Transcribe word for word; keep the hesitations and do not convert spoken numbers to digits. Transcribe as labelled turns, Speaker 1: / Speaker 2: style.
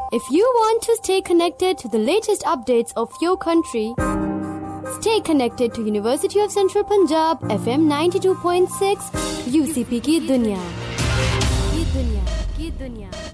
Speaker 1: If you want to stay connected to the latest updates of your country, stay connected to University of Central Punjab F M ninety-two point six U C P की दुनिया की दुनिया की दुनिया